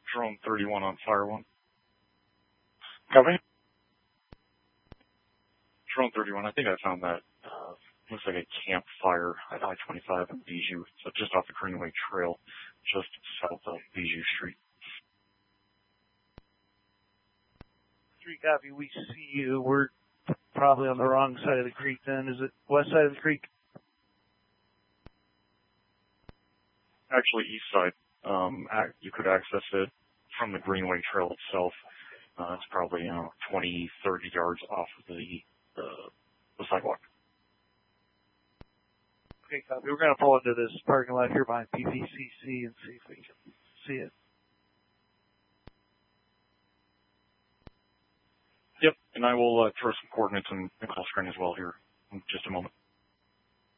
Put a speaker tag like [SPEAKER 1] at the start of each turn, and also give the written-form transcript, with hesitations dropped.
[SPEAKER 1] Drone 31 on Fire 1.
[SPEAKER 2] Copy.
[SPEAKER 1] Drone 31, I think I found that, looks like a campfire at I-25 in Bijou, so just off the Greenway Trail, just south of Bijou Street.
[SPEAKER 3] 3 copy, we see you. We're probably on the wrong side of the creek then. Is it west side of the creek?
[SPEAKER 1] Actually, east side. You could access it from the Greenway Trail itself. It's probably, 20, 30 yards off of the sidewalk.
[SPEAKER 3] Okay, copy. We're going to pull into this parking lot here behind PVCC and see if we can see it.
[SPEAKER 1] Yep, and I will throw some coordinates in the call screen as well here in just a moment.